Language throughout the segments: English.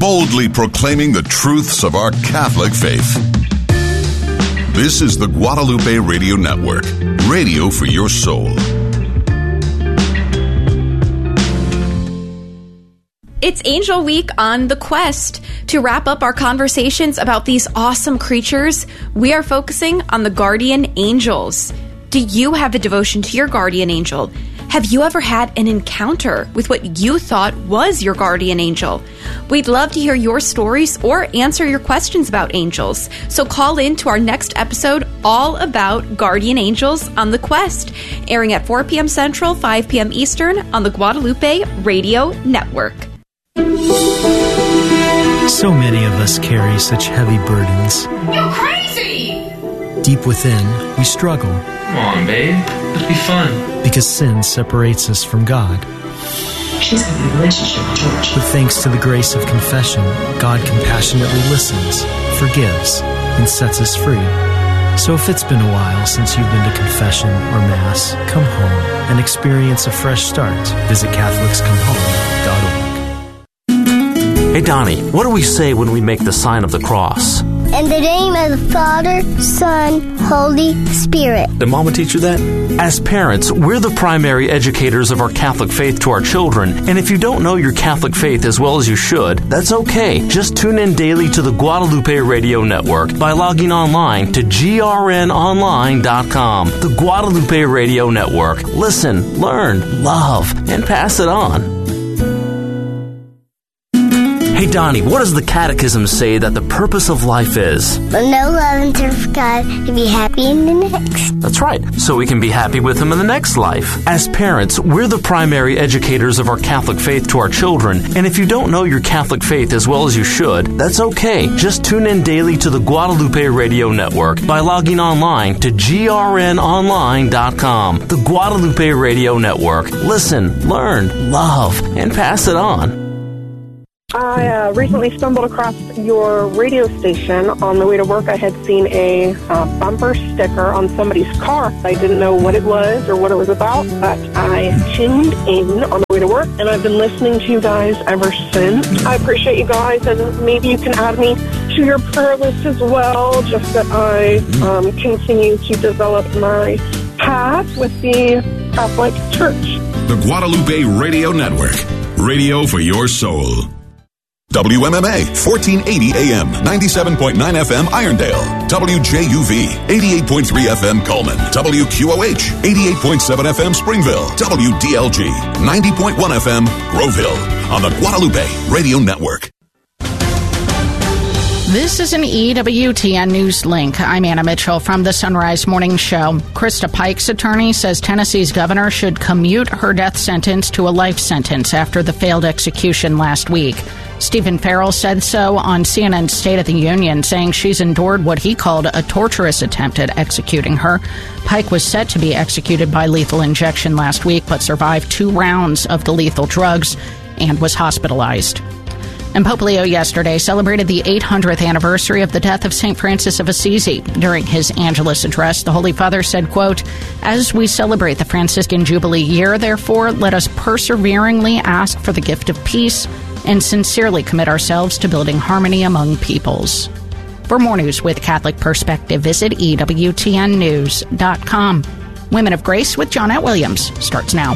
boldly proclaiming the truths of our Catholic faith. This is the Guadalupe Radio Network, radio for your soul. It's Angel Week on The Quest. To wrap up our conversations about these awesome creatures, we are focusing on the guardian angels. Do you have a devotion to your guardian angel? Have you ever had an encounter with what you thought was your guardian angel? We'd love to hear your stories or answer your questions about angels. So call in to our next episode all about guardian angels on The Quest, airing at 4 p.m. Central, 5 p.m. Eastern on the Guadalupe Radio Network. So many of us carry such heavy burdens. You're crazy! Deep within, we struggle. Come on, babe. It'll be fun. Because sin separates us from God. She's got a relationship with George. But thanks to the grace of confession, God compassionately listens, forgives, and sets us free. So if it's been a while since you've been to confession or Mass, come home and experience a fresh start. Visit CatholicsComeHome.org. Hey, Donnie, what do we say when we make the sign of the cross? In the name of the Father, Son, Holy Spirit. Did Mama teach you that? As parents, we're the primary educators of our Catholic faith to our children, and if you don't know your Catholic faith as well as you should, that's okay. Just tune in daily to the Guadalupe Radio Network by logging online to grnonline.com. The Guadalupe Radio Network. Listen, learn, love, and pass it on. Hey, Donnie, what does the Catechism say that the purpose of life is? But no love and serve God to be happy in the next. That's right, so we can be happy with Him in the next life. As parents, we're the primary educators of our Catholic faith to our children, and if you don't know your Catholic faith as well as you should, that's okay. Just tune in daily to the Guadalupe Radio Network by logging online to grnonline.com. The Guadalupe Radio Network. Listen, learn, love, and pass it on. I recently stumbled across your radio station. On the way to work, I had seen a bumper sticker on somebody's car. I didn't know what it was or what it was about, but I tuned in on the way to work, and I've been listening to you guys ever since. I appreciate you guys, and maybe you can add me to your prayer list as well, just that I continue to develop my path with the Catholic Church. The Guadalupe Radio Network, radio for your soul. WMMA, 1480 AM, 97.9 FM, Irondale. WJUV, 88.3 FM, Coleman. WQOH, 88.7 FM, Springville. WDLG, 90.1 FM, Groveville. On the Guadalupe Radio Network. This is an EWTN News Link. I'm Anna Mitchell from the Sunrise Morning Show. Krista Pike's attorney says Tennessee's governor should commute her death sentence to a life sentence after the failed execution last week. Stephen Farrell said so on CNN's State of the Union, saying she's endured what he called a torturous attempt at executing her. Pike was set to be executed by lethal injection last week, but survived 2 rounds of the lethal drugs and was hospitalized. And Pope Leo yesterday celebrated the 800th anniversary of the death of St. Francis of Assisi. During his Angelus address, the Holy Father said, quote, "As we celebrate the Franciscan Jubilee year, therefore, let us perseveringly ask for the gift of peace and sincerely commit ourselves to building harmony among peoples." For more news with Catholic Perspective, visit EWTNnews.com. Women of Grace with Johnnette Williams starts now.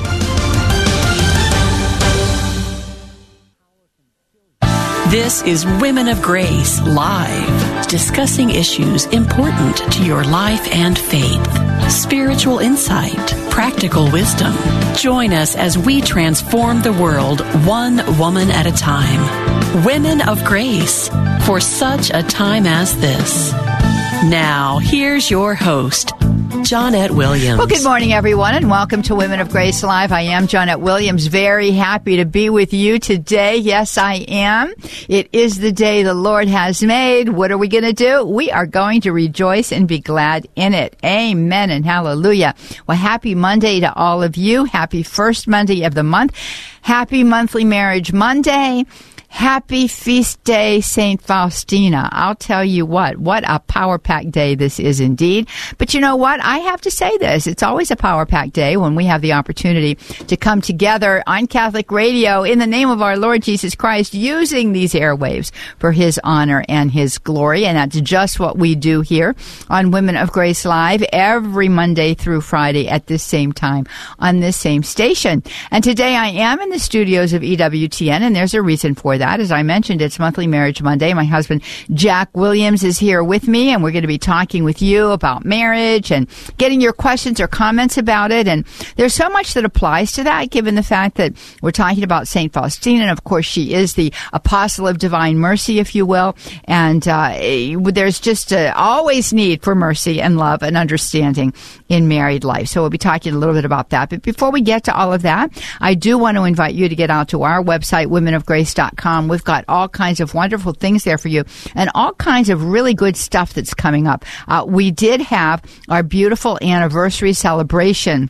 This is Women of Grace Live, discussing issues important to your life and faith. Spiritual insight, practical wisdom. Join us as we transform the world one woman at a time. Women of Grace, for such a time as this. Now, here's your host, Johnnette Williams. Well, good morning, everyone, and welcome to Women of Grace Live. I am Johnnette Williams, very happy to be with you today. Yes, I am. It is the day the Lord has made. What are we going to do? We are going to rejoice and be glad in it. Amen and hallelujah. Well, happy Monday to all of you. Happy first Monday of the month. Happy Monthly Marriage Monday. Happy Feast Day, St. Faustina. I'll tell you what a power-packed day this is indeed. But you know what? I have to say this. It's always a power-packed day when we have the opportunity to come together on Catholic radio in the name of our Lord Jesus Christ, using these airwaves for His honor and His glory. And that's just what we do here on Women of Grace Live every Monday through Friday at this same time on this same station. And today I am in the studios of EWTN, and there's a reason for that. As I mentioned, it's Monthly Marriage Monday. My husband, Jack Williams, is here with me, and we're going to be talking with you about marriage and getting your questions or comments about it. And there's so much that applies to that, given the fact that we're talking about St. Faustina, and of course she is the apostle of divine mercy, if you will. And there's just always need for mercy and love and understanding in married life. So we'll be talking a little bit about that. But before we get to all of that, I do want to invite you to get out to our website, womenofgrace.com. We've got all kinds of wonderful things there for you and all kinds of really good stuff that's coming up. We did have our beautiful anniversary celebration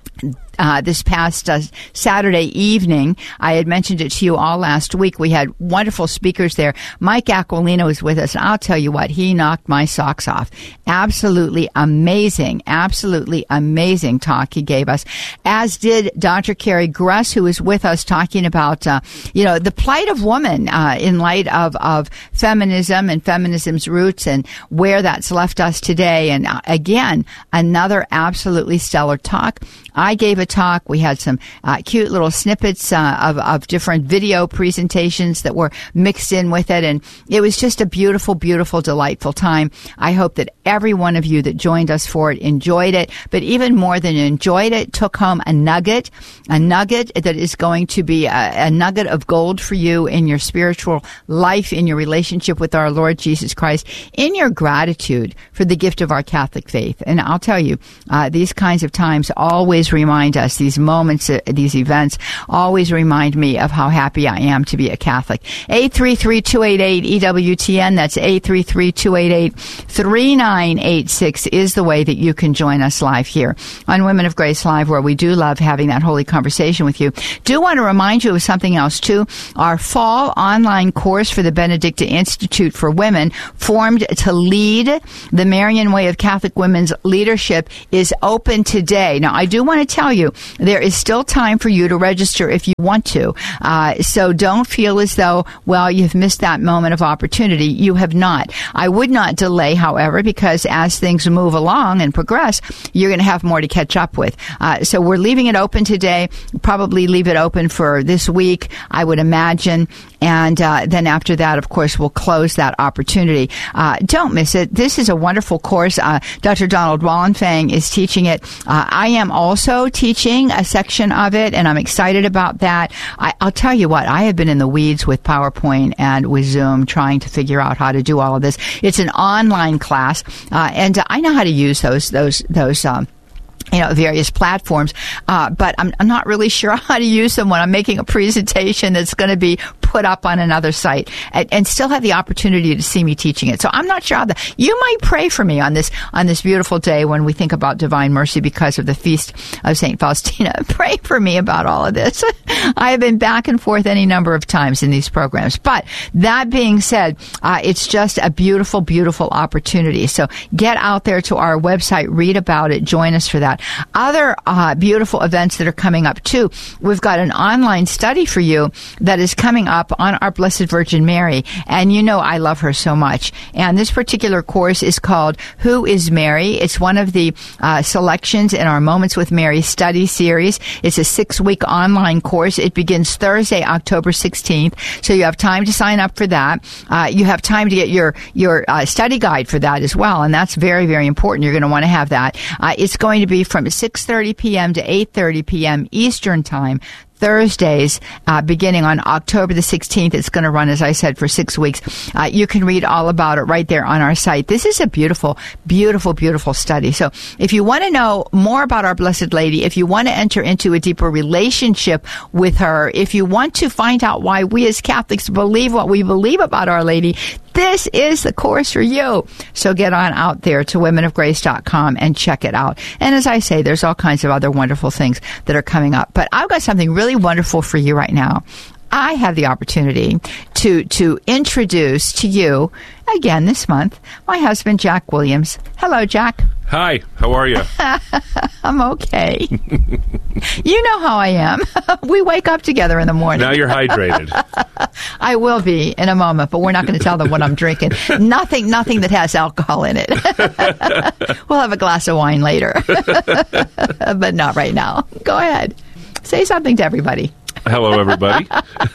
this past Saturday evening. I had mentioned it to you all last week. We had wonderful speakers there. Mike Aquilino was with us, and I'll tell you what, he knocked my socks off. Absolutely amazing talk he gave us, as did Dr. Carrie Gress, who was with us talking about, the plight of woman in light of feminism and feminism's roots and where that's left us today. And again, another absolutely stellar talk. I gave a talk. We had some cute little snippets of different video presentations that were mixed in with it, and it was just a beautiful, beautiful, delightful time. I hope that every one of you that joined us for it enjoyed it, but even more than enjoyed it, took home a nugget that is going to be a nugget of gold for you in your spiritual life, in your relationship with our Lord Jesus Christ, in your gratitude for the gift of our Catholic faith. And I'll tell you, these kinds of times always remind us, these moments, these events always remind me of how happy I am to be a Catholic. 833-288-EWTN, that's 833-288-3986 is the way that you can join us live here on Women of Grace Live, where we do love having that holy conversation with you. Do want to remind you of something else too. Our fall online course for the Benedicta Institute for Women, formed to lead the Marian way of Catholic women's leadership, is open today. Now, I do want to tell you, there is still time for you to register if you want to. So don't feel as though, well, you've missed that moment of opportunity. You have not. I would not delay, however, because as things move along and progress, you're going to have more to catch up with. So we're leaving it open today, probably leave it open for this week, I would imagine. And then after that, of course, we'll close that opportunity. Don't miss it. This is a wonderful course. Dr. Donald Wallenfang is teaching it. I am also teaching a section of it, and I'm excited about that. I'll tell you what, I have been in the weeds with PowerPoint and with Zoom trying to figure out how to do all of this. It's an online class, and I know how to use those various platforms, but I'm not really sure how to use them when I'm making a presentation that's going to be put up on another site and still have the opportunity to see me teaching it. So I'm not sure how you might pray for me on this beautiful day when we think about divine mercy because of the feast of St. Faustina. Pray for me about all of this. I have been back and forth any number of times in these programs. But that being said, it's just a beautiful, beautiful opportunity. So get out there to our website, read about it, join us for that. Other beautiful events that are coming up too. We've got an online study for you that is coming up on our Blessed Virgin Mary, and you know I love her so much. And this particular course is called Who is Mary? It's one of the selections in our Moments with Mary study series. It's a 6-week online course. It begins Thursday, October 16th, so you have time to sign up for that. You have time to get your study guide for that as well, and that's very, very important. You're going to want to have that. It's going to be from 6:30 p.m. to 8:30 p.m. Eastern Time, Thursdays, beginning on October the 16th. It's going to run, as I said, for 6 weeks. You can read all about it right there on our site. This is a beautiful, beautiful, beautiful study. So if you want to know more about our Blessed Lady, if you want to enter into a deeper relationship with her, if you want to find out why we as Catholics believe what we believe about Our Lady, this is the course for you. So get on out there to womenofgrace.com and check it out. And as I say, there's all kinds of other wonderful things that are coming up. But I've got something really wonderful for you right now. I have the opportunity to introduce to you, again this month, my husband, Jack Williams. Hello, Jack. Hi, how are you? I'm okay. You know how I am. We wake up together in the morning. Now you're hydrated. I will be in a moment, but we're not going to tell them what I'm drinking. Nothing that has alcohol in it. We'll have a glass of wine later, but not right now. Go ahead. Say something to everybody. Hello, everybody.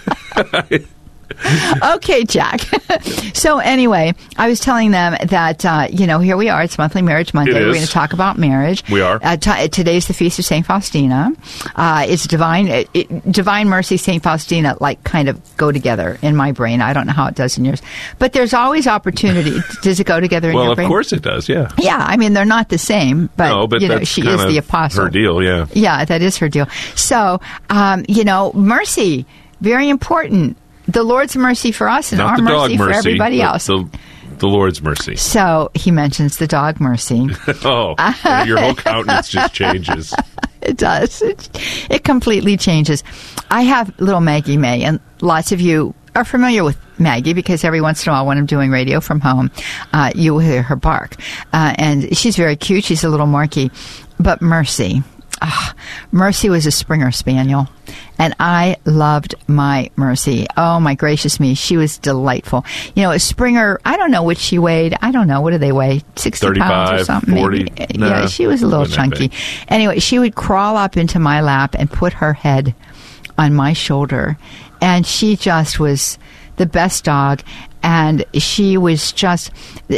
Okay, Jack. So anyway, I was telling them that, here we are. It's Monthly Marriage Monday. We're going to talk about marriage. We are. Today's the Feast of St. Faustina. It's Divine Mercy, St. Faustina, kind of go together in my brain. I don't know how it does in yours. But there's always opportunity. Does it go together in your brain? Well, of course it does, yeah. Yeah, I mean, they're not the same. But, no, but that's she is the apostle. Her deal, yeah. Yeah, that is her deal. So, mercy, very important. The Lord's mercy for us and our mercy for everybody else. The Lord's mercy. So he mentions the dog mercy. Oh, your whole countenance just changes. It does. It completely changes. I have little Maggie May, and lots of you are familiar with Maggie because every once in a while when I'm doing radio from home, you will hear her bark. And she's very cute. She's a little marky. But Mercy. Mercy was a Springer Spaniel, and I loved my Mercy. Oh, my gracious me. She was delightful. A Springer, I don't know what she weighed. I don't know. What do they weigh? 60 pounds or something? 40. Maybe. Yeah, she was a little chunky. Anyway, she would crawl up into my lap and put her head on my shoulder, and she just was the best dog, and she was just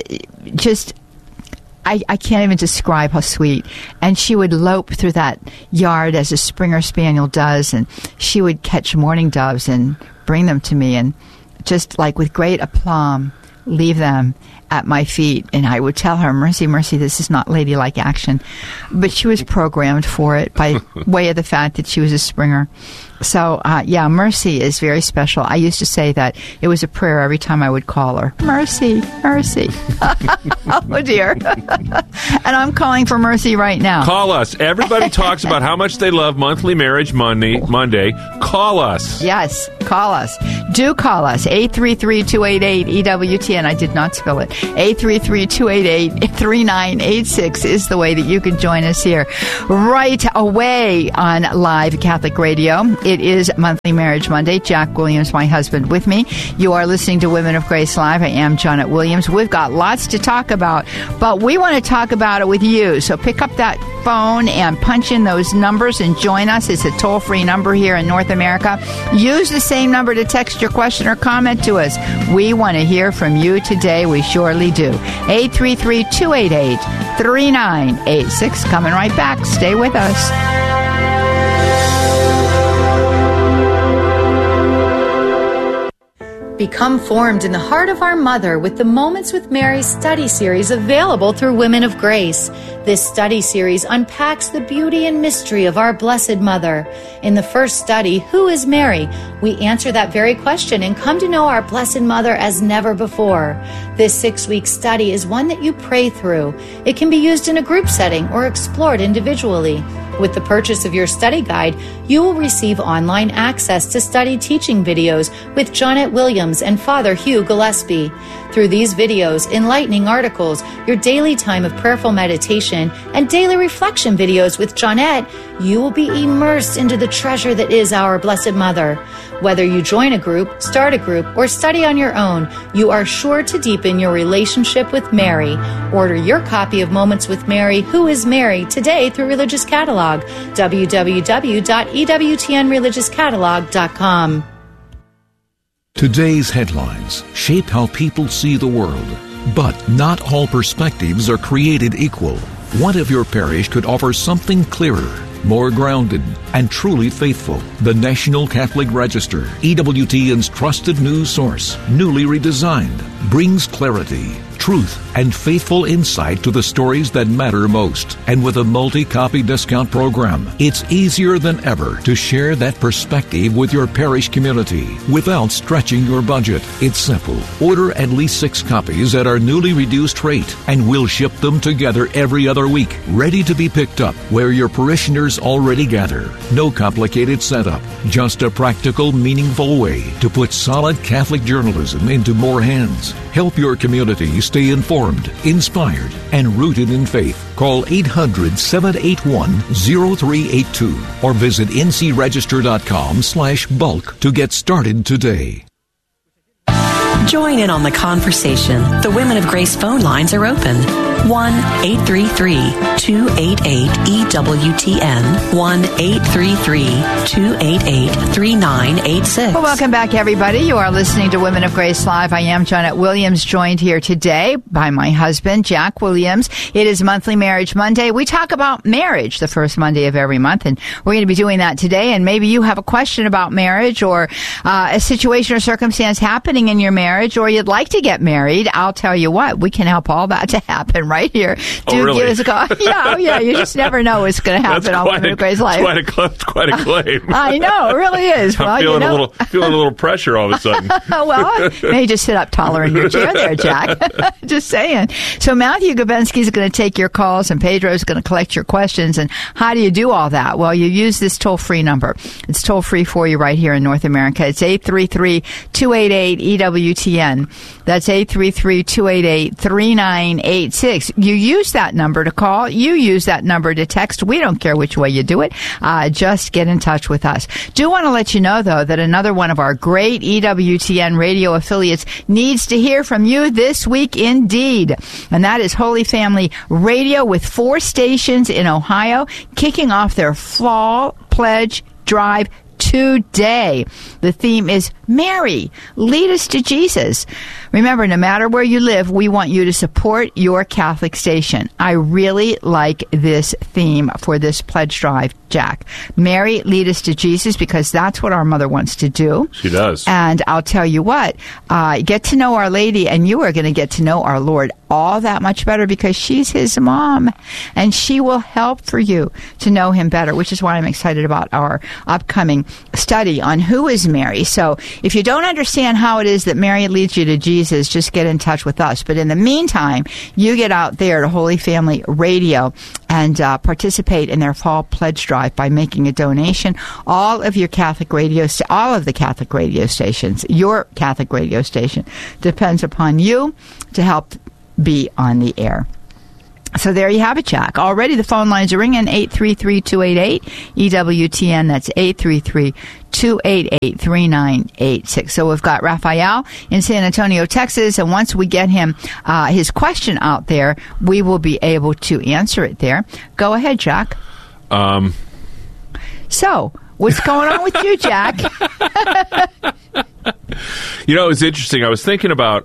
I can't even describe how sweet. And she would lope through that yard as a Springer Spaniel does, and she would catch mourning doves and bring them to me, and just with great aplomb, leave them at my feet. And I would tell her, Mercy, Mercy, this is not ladylike action. But she was programmed for it by way of the fact that she was a Springer. So, Mercy is very special. I used to say that it was a prayer every time I would call her. Mercy, Mercy. Oh, dear. And I'm calling for Mercy right now. Call us. Everybody talks about how much they love Monthly Marriage Monday. Call us. Yes, call us. Do call us. 833-288-EWTN. I did not spell it. 833-288-3986 is the way that you can join us here right away on Live Catholic Radio. It is Monthly Marriage Monday. Jack Williams, my husband, with me. You are listening to Women of Grace Live. I am Janet Williams. We've got lots to talk about, but we want to talk about it with you. So pick up that phone and punch in those numbers and join us. It's a toll-free number here in North America. Use the same number to text your question or comment to us. We want to hear from you today. We surely do. 833-288-3986. Coming right back. Stay with us. Become formed in the heart of our Mother with the Moments with Mary study series available through Women of Grace. This study series unpacks the beauty and mystery of our Blessed Mother. In the first study, Who is Mary? We answer that very question and come to know our Blessed Mother as never before. This 6-week study is one that you pray through. It can be used in a group setting or explored individually. With the purchase of your study guide, you will receive online access to study teaching videos with Janet Williams and Father Hugh Gillespie. Through these videos, enlightening articles, your daily time of prayerful meditation, and daily reflection videos with Janet, you will be immersed into the treasure that is our Blessed Mother. Whether you join a group, start a group, or study on your own, you are sure to deepen your relationship with Mary. Order your copy of Moments with Mary, Who is Mary, today through Religious Catalog, www.ewtnreligiouscatalog.com. Today's headlines shape how people see the world, but not all perspectives are created equal. What if your parish could offer something clearer, more grounded, and truly faithful? The National Catholic Register, EWTN's trusted news source, newly redesigned, brings clarity, truth, truth and faithful insight to the stories that matter most. And with a multi-copy discount program, it's easier than ever to share that perspective with your parish community without stretching your budget. It's simple. Order at least 6 copies at our newly reduced rate, and we'll ship them together every other week, ready to be picked up where your parishioners already gather. No complicated setup, just a practical, meaningful way to put solid Catholic journalism into more hands. Help your community stay informed, inspired, and rooted in faith. Call 800-781-0382 or visit ncregister.com/bulk to get started today. Join in on the conversation. The Women of Grace phone lines are open. 1-833-288-EWTN. 1-833-288-3986. Well, welcome back, everybody. You are listening to Women of Grace Live. I am Janet Williams, joined here today by my husband, Jack Williams. It is Monthly Marriage Monday. We talk about marriage the first Monday of every month, and we're going to be doing that today. And maybe you have a question about marriage or a situation or circumstance happening in your marriage, or you'd like to get married. I'll tell you what, we can help all that to happen right here. Really? Give us a call. Yeah, you just never know what's going to happen on Women of Grace Live. It's quite a claim. I know, it really is. I'm feeling a little pressure all of a sudden. Well, maybe just sit up taller in your chair there, Jack. Just saying. So Matthew Gabensky is going to take your calls, and Pedro is going to collect your questions. And how do you do all that? Well, you use this toll-free number. It's toll-free for you right here in North America. It's 833-288-EWTN. That's 833-288-3986. You use that number to call. You use that number to text. We don't care which way you do it. Just get in touch with us. Do want to let you know, though, that another one of our great EWTN radio affiliates needs to hear from you this week indeed. And that is Holy Family Radio, with 4 stations in Ohio kicking off their fall pledge drive today. The theme is Mary, lead us to Jesus. Remember, no matter where you live, we want you to support your Catholic station. I really like this theme for this pledge drive, Jack. Mary, lead us to Jesus, because that's what our mother wants to do. She does. And I'll tell you what, get to know Our Lady, and you are going to get to know our Lord all that much better, because she's his mom, and she will help for you to know him better, which is why I'm excited about our upcoming study on who is Mary. So if you don't understand how it is that Mary leads you to Jesus, just get in touch with us. But in the meantime, you get out there to Holy Family Radio and participate in their fall pledge drive by making a donation. All of the Catholic radio stations, your Catholic radio station, depends upon you to help be on the air. So there you have it, Jack. Already the phone lines are ringing, 833-288-EWTN. That's 833-288-3986. So we've got Raphael in San Antonio, Texas, and once we get him his question out there, we will be able to answer it there. Go ahead, Jack. So, what's going on with you, Jack? It's interesting. I was thinking about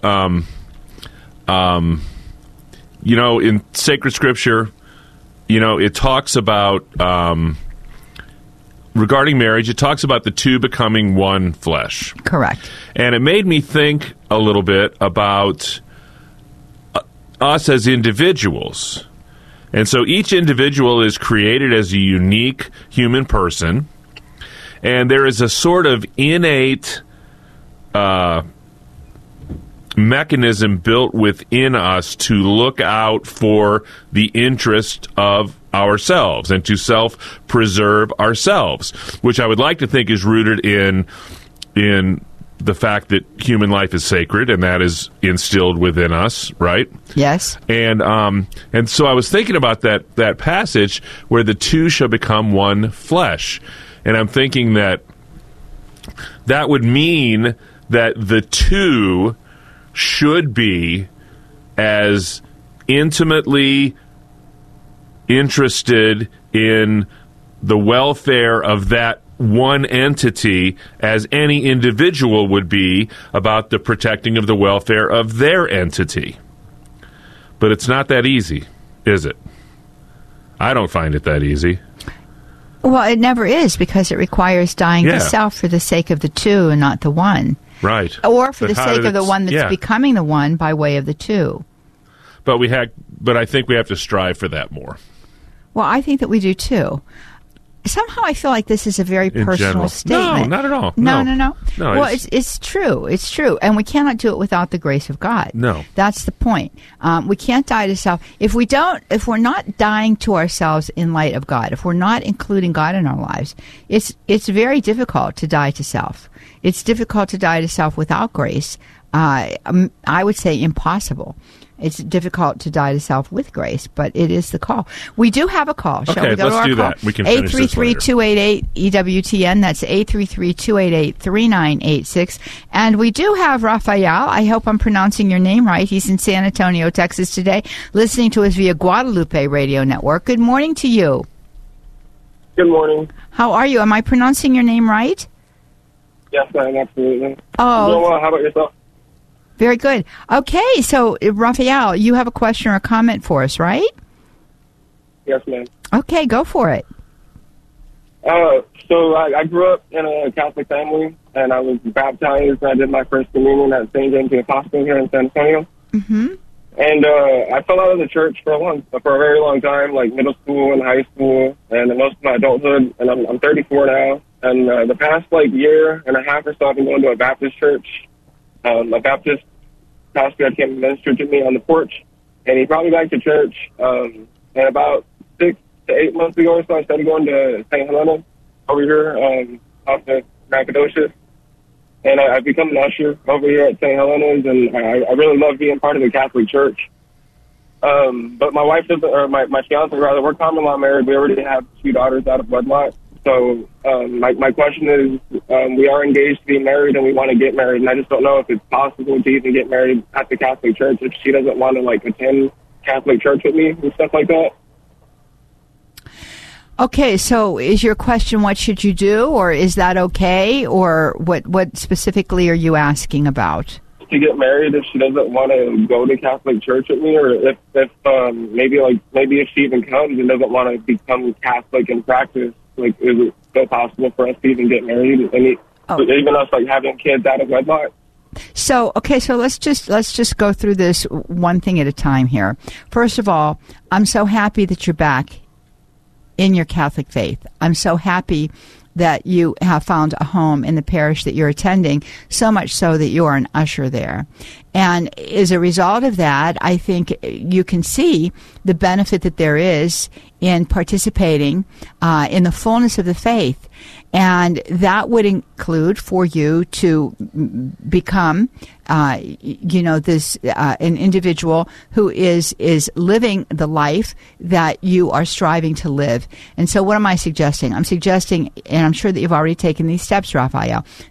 in sacred scripture, it talks about, regarding marriage, it talks about the two becoming one flesh. Correct. And it made me think a little bit about us as individuals. And so each individual is created as a unique human person, and there is a sort of innate mechanism built within us to look out for the interest of ourselves and to self-preserve ourselves, which I would like to think is rooted in the fact that human life is sacred, and that is instilled within us, right? Yes. And so I was thinking about that passage where the two shall become one flesh, and I'm thinking that would mean that the two should be as intimately interested in the welfare of that one entity as any individual would be about the protecting of the welfare of their entity. But it's not that easy, is it? I don't find it that easy. Well, it never is, because it requires dying to self for the sake of the two and not the one. Right. Or for the sake of the one that's becoming the one by way of the two. But I think we have to strive for that more. Well, I think that we do too. Somehow I feel like this is a very personal statement. No, not at all. No. Well, it's true. It's true. And we cannot do it without the grace of God. No. That's the point. We can't die to self. If we're not dying to ourselves in light of God, if we're not including God in our lives, it's very difficult to die to self. It's difficult to die to self without grace. I would say impossible. It's difficult to die to self with grace, but it is the call. We do have a call. Shall we go to our call? That. We can finish this later. 833-288-EWTN. That's 833-288-3986. And we do have Raphael. I hope I'm pronouncing your name right. He's in San Antonio, Texas today, listening to us via Guadalupe Radio Network. Good morning to you. Good morning. How are you? Am I pronouncing your name right? Yes, ma'am, absolutely. Oh. How about yourself? Very good. Okay, so Raphael, you have a question or a comment for us, right? Yes, ma'am. Okay, go for it. So I grew up in a Catholic family, and I was baptized. I did my first communion at St. James the Apostle here in San Antonio. Mm-hmm. And I fell out of the church for a very long time, like middle school and high school, and most of my adulthood. And I'm 34 now. And the past year and a half or so, I've been going to a Baptist church. A Baptist pastor came and ministered to me on the porch, and he brought me back to church. And about 6 to 8 months ago or so, I started going to St. Helena over here off the Nacogdoches. And I've become an usher over here at St. Helena's, and I really love being part of the Catholic Church. But my wife doesn't, or my fiance rather, we're common law married. We already have 2 daughters out of wedlock. So my question is, we are engaged to be married and we want to get married, and I just don't know if it's possible to even get married at the Catholic Church if she doesn't want to attend Catholic Church with me and stuff like that. Okay, so is your question what should you do, or is that okay, or what specifically are you asking about? To get married if she doesn't want to go to Catholic Church with me, or if maybe if she even comes and doesn't want to become Catholic in practice. Is it still possible for us to even get married? Even us having kids out of wedlock? So let's just go through this one thing at a time here. First of all, I'm so happy that you're back in your Catholic faith. I'm so happy that you have found a home in the parish that you're attending, so much so that you are an usher there. And as a result of that, I think you can see the benefit that there is in participating in the fullness of the faith. And that would include for you to become, an individual who is living the life that you are striving to live. And so what am I suggesting? I'm suggesting, and I'm sure that you've already taken these steps, Raphael,